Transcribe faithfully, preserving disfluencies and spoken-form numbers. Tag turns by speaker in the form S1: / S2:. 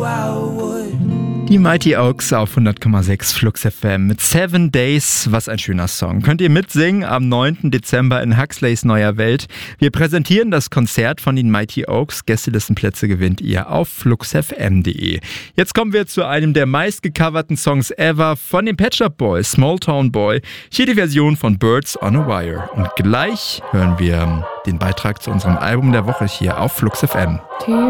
S1: Die Mighty Oaks auf hundert Komma sechs Flux F M mit Seven Days. Was ein schöner Song. Könnt ihr mitsingen am neunten Dezember in Huxleys Neuer Welt. Wir präsentieren das Konzert von den Mighty Oaks. Gästelistenplätze gewinnt ihr auf flux f m punkt d e. Jetzt kommen wir zu einem der meistgecoverten Songs ever von den Pet Shop Boys, Small Town Boy. Hier die Version von Birds on a Wire. Und gleich hören wir den Beitrag zu unserem Album der Woche hier auf Flux F M.